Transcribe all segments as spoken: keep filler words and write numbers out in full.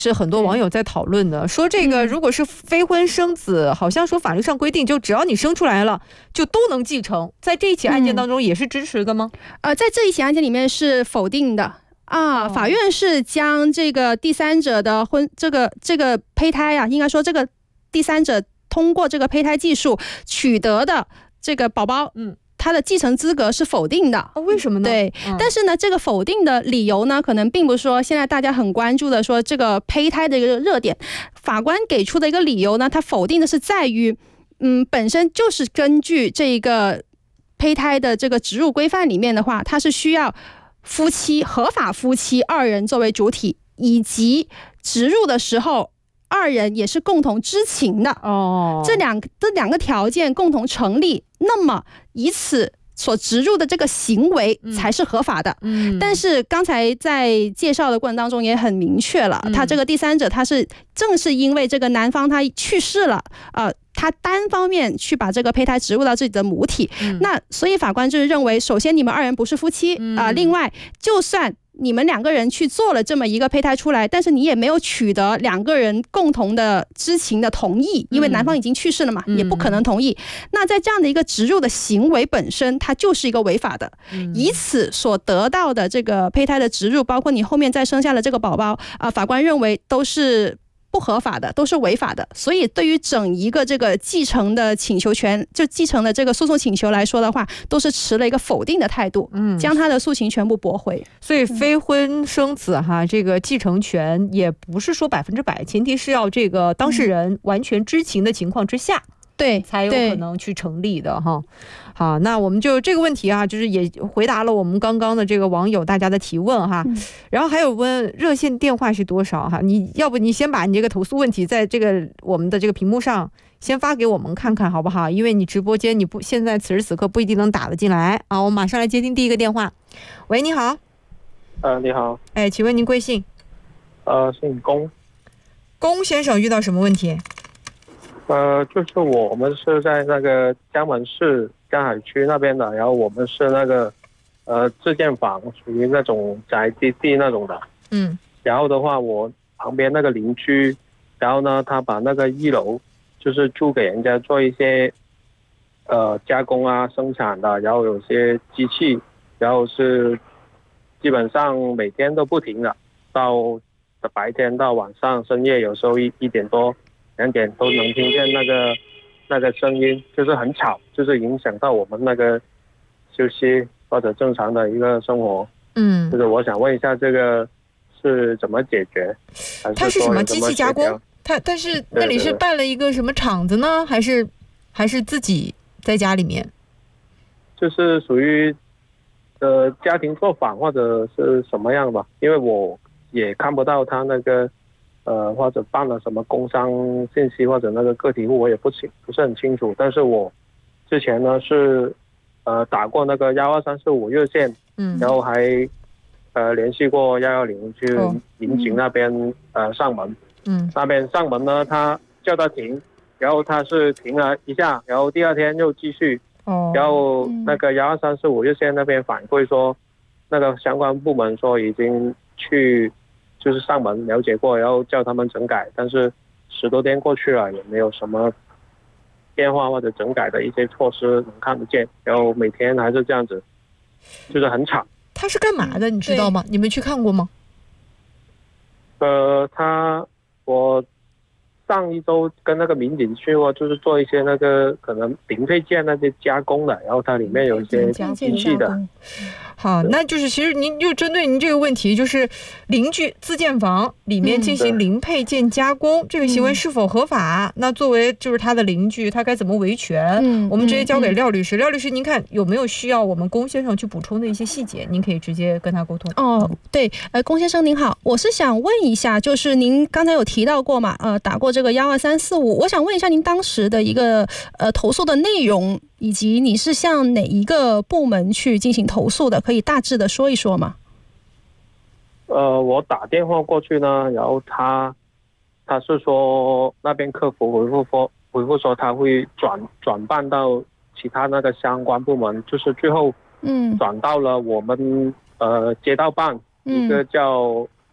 是很多网友在讨论的，说这个如果是非婚生子，好像说法律上规定，就只要你生出来了，就都能继承。在这一起案件当中，也是支持的吗？ 呃，在这一起案件里面是否定的。啊，法院是将这个第三者的婚这个这个胚胎啊，应该说这个第三者通过这个胚胎技术取得的这个宝宝，嗯，他的继承资格是否定的。 啊、为什么呢？ 对、嗯，但是呢，这个否定的理由呢，可能并不是说现在大家很关注的说这个胚胎的一个热点。法官给出的一个理由呢，他否定的是在于，嗯，本身就是根据这个胚胎的这个植入规范里面的话，它是需要夫妻合法夫妻二人作为主体，以及植入的时候二人也是共同知情的哦，这两这两个条件共同成立，那么以此所植入的这个行为才是合法的。嗯，但是刚才在介绍的过程当中也很明确了，嗯、他这个第三者他是正是因为这个男方他去世了，呃。他单方面去把这个胚胎植入到自己的母体，嗯、那所以法官就是认为，首先你们二人不是夫妻啊、嗯呃，另外就算你们两个人去做了这么一个胚胎出来，但是你也没有取得两个人共同的知情的同意，因为男方已经去世了嘛，嗯、也不可能同意。那在这样的一个植入的行为本身，它就是一个违法的，嗯、以此所得到的这个胚胎的植入，包括你后面再生下的这个宝宝啊、呃，法官认为都是不合法的，都是违法的。所以对于整一个这个继承的请求权，就继承的这个诉讼请求来说的话，都是持了一个否定的态度，嗯，将他的诉请全部驳回。 所以非婚生子哈，这个继承权也不是说百分之百，前提是要这个当事人完全知情的情况之下， 对， 才有可能去成立的哈。好，那我们就这个问题啊，就是也回答了我们刚刚的这个网友大家的提问哈。嗯、然后还有问热线电话是多少哈？你要不你先把你这个投诉问题在这个我们的这个屏幕上先发给我们看看好不好？因为你直播间你不现在此时此刻不一定能打得进来啊。我马上来接听第一个电话。喂，你好。 呃，你好。 哎，请问您贵姓？ 呃，姓龚。 龚先生遇到什么问题？ 呃，就是我们是在那个江门市江海区那边的，然后我们是那个呃自建房，属于那种宅基地那种的。嗯。然后的话，我旁边那个邻居，然后呢，他把那个一楼就是租给人家做一些呃加工啊、生产的，然后有些机器，然后是基本上每天都不停的，到白天到晚上深夜，有时候一一点多。两点都能听见那个那个声音，就是很吵，就是影响到我们那个休息或者正常的一个生活。嗯，就是我想问一下，这个是怎么解决？ 它是什么机器加工？它但是那里是办了一个什么厂子呢？对对对，还是还是自己在家里面？ 就是属于呃家庭作坊或者是什么样吧？因为我也看不到他那个。呃，或者办了什么工商信息或者那个个体户，我也不清不是很清楚。但是我之前呢是呃打过那个幺二三四五热线，嗯，然后还呃联系过幺幺零去民警那边、哦、呃上门，嗯，那边上门呢，他叫他停，然后他是停了一下，然后第二天又继续，哦，然后那个幺二三四五热线那边反馈说，那个相关部门说已经去。就是上门了解过，然后叫他们整改，但是十多天过去了，也没有什么变化或者整改的一些措施能看得见，然后每天还是这样子，就是很吵。 他是干嘛的？你知道吗？你们去看过吗？ 呃，他我上一周跟那个民警去过，就是做一些那个可能零配件那些加工的，然后它里面有一些机器的。 好，那就是其实您就针对您这个问题，就是邻居自建房里面进行零配件加工，嗯、这个行为是否合法？嗯、那作为就是他的邻居，他该怎么维权？嗯、我们直接交给廖律师。嗯、廖律师，您看有没有需要我们龚先生去补充的一些细节？您可以直接跟他沟通。 哦，对，呃，龚先生您好，我是想问一下，就是您刚才有提到过嘛，呃，打过这个幺二三四五，我想问一下您当时的一个呃投诉的内容。以及你是向哪一个部门去进行投诉的？可以大致的说一说吗？ 呃，我打电话过去呢，然后他他是说那边客服回复说回复说他会转转办到其他那个相关部门，就是最后嗯转到了我们呃街道办、嗯、一个叫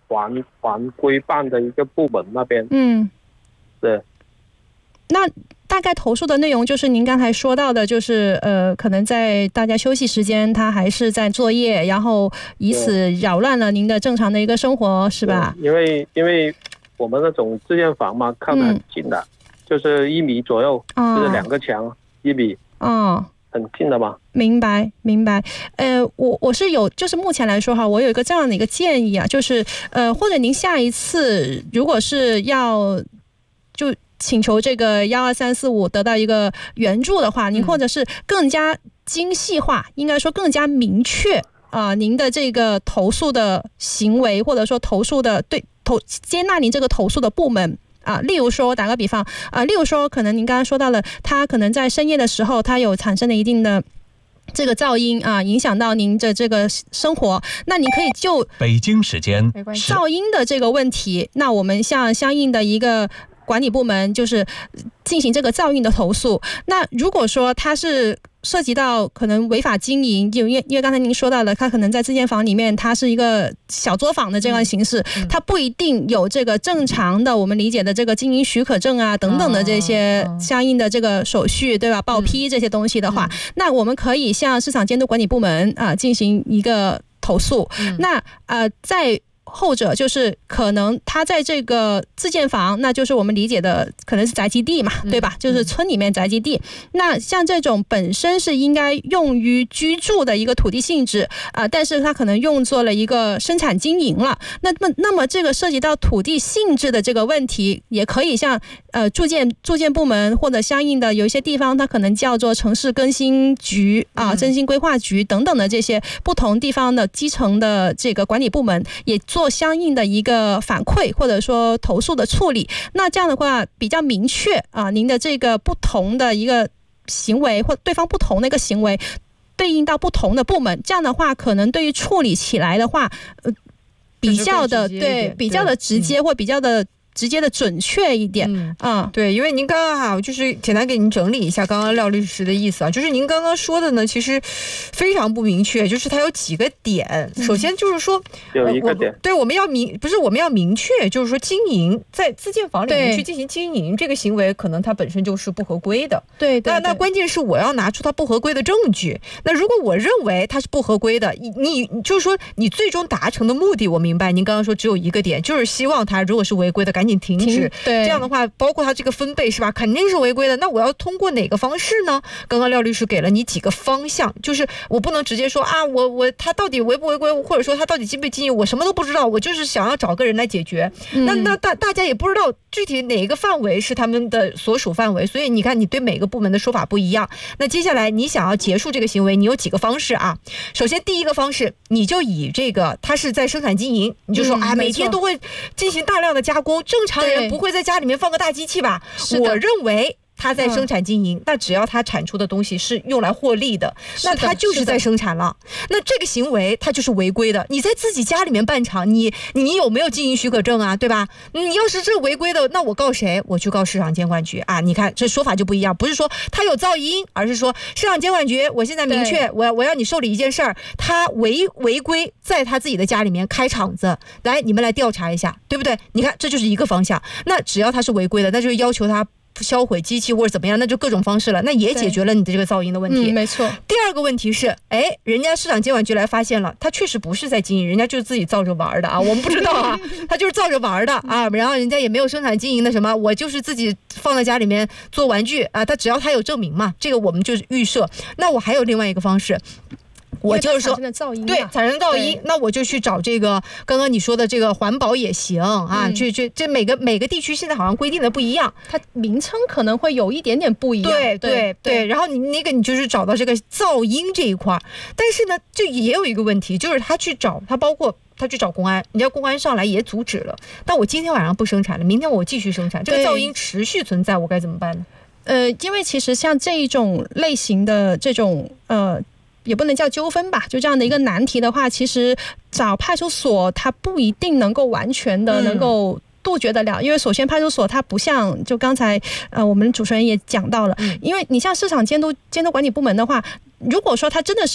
环环规办的一个部门那边。 嗯， 是。 那大概投诉的内容就是您刚才说到的，就是呃，可能在大家休息时间，他还是在作业，然后以此扰乱了您的正常的一个生活，是吧？ 因为因为我们那种自建房嘛，靠得很近的，嗯、就是一米左右，哦、就是两个墙一米， 哦， 很近的嘛。 明白明白。呃，我我是有，就是目前来说哈，我有一个这样的一个建议啊，就是呃，或者您下一次如果是要就。请求这个幺二三四五得到一个援助的话，您或者是更加精细化，应该说更加明确啊、呃，您的这个投诉的行为，或者说投诉的对投接纳您这个投诉的部门啊，例如说打个比方啊，例如说可能您刚刚说到了，他可能在深夜的时候，他有产生了一定的。这个噪音啊，影响到您的这个生活，那你可以就北京时间噪音的这个问题，那我们向相应的一个管理部门就是进行这个噪音的投诉。那如果说它是涉及到可能违法经营，因为因为刚才您说到了，它可能在自建房里面，它是一个小作坊的这样形式，嗯、它不一定有这个正常的我们理解的这个经营许可证啊等等的这些相应的这个手续，对吧？报批这些东西的话，嗯、那我们可以向市场监督管理部门啊进行一个投诉。嗯、那呃在。后者就是可能他在这个自建房，那就是我们理解的可能是宅基地嘛，嗯、对吧？就是村里面宅基地。嗯、那像这种本身是应该用于居住的一个土地性质啊、呃，但是它可能用作了一个生产经营了。那么，那么这个涉及到土地性质的这个问题，也可以像呃住建住建部门或者相应的有一些地方，它可能叫做城市更新局啊、更新规划局等等的这些不同地方的基层的这个管理部门也做。做相应的一个反馈或者说投诉的处理，那这样的话比较明确啊，您的这个不同的一个行为或对方不同的一个行为对应到不同的部门，这样的话可能对于处理起来的话，呃，比较的对比较的直接或比较的。直接的准确一点。嗯啊， 对，因为您刚刚哈，就是简单给您整理一下刚刚廖律师的意思啊，就是您刚刚说的呢，其实非常不明确，就是它有几个点。首先就是说， 有一个点， 对，我们要明不是我们要明确，就是说经营在自建房里面去进行经营这个行为，可能它本身就是不合规的。 对， 那那关键是我要拿出它不合规的证据。那如果我认为它是不合规的，你你就是说你最终达成的目的，我明白。您刚刚说只有一个点，就是希望它如果是违规的，赶紧停止。 对， 这样的话，包括它这个分贝是吧，肯定是违规的。那我要通过哪个方式呢？刚刚廖律师给了你几个方向，就是我不能直接说啊，我我他到底违不违规，或者说他到底经不经营，我什么都不知道，我就是想要找个人来解决。嗯、那那大大家也不知道具体哪个范围是他们的所属范围，所以你看你对每个部门的说法不一样。那接下来你想要结束这个行为，你有几个方式啊？首先第一个方式，你就以这个他是在生产经营，你就说、嗯、啊，每天都会进行大量的加工，正常人不会在家里面放个大机器吧？我认为他在生产经营、嗯、那只要他产出的东西是用来获利的，那他就是在生产了。那这个行为他就是违规的。你在自己家里面办厂，你你有没有经营许可证啊？对吧？你要是这违规的，那我告谁？我去告市场监管局啊！你看这说法就不一样，不是说他有噪音，而是说市场监管局，我现在明确，我要我要你受理一件事儿，他违违规在他自己的家里面开厂子，来你们来调查一下，对不对？你看这就是一个方向。那只要他是违规的，那就要求他销毁机器或者怎么样，那就各种方式了，那也解决了你的这个噪音的问题。 嗯、没错。 第二个问题是，哎，人家市场监管局来发现了，他确实不是在经营，人家就是自己造着玩的啊，我们不知道啊，他就是造着玩的啊，然后人家也没有生产经营的什么，我就是自己放在家里面做玩具啊，他只要他有证明嘛，这个我们就是预设。那我还有另外一个方式。我就是说，对，产生噪音，那我就去找这个刚刚你说的这个环保也行啊，嗯、这这这每个每个地区现在好像规定的不一样， 它名称可能会有一点点不一样。 对对 对, 对，然后你那个你就是找到这个噪音这一块，但是呢，就也有一个问题，就是他去找他包括。他去找公安，人家公安上来也阻止了。但我今天晚上不生产了，明天我继续生产，这个噪音持续存在，我该怎么办呢？ 呃，因为其实像这一种类型的这种呃。也不能叫纠纷吧，就这样的一个难题的话，其实找派出所它不一定能够完全的能够杜绝得了，嗯、因为首先派出所它不像就刚才呃我们主持人也讲到了，嗯、因为你像市场监督监督管理部门的话，如果说它真的是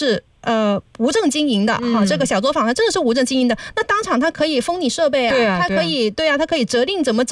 呃无证经营的哈、 嗯啊，这个小作坊它真的是无证经营的，那当场它可以封你设备啊， 对啊它可以对啊，它可以责令怎么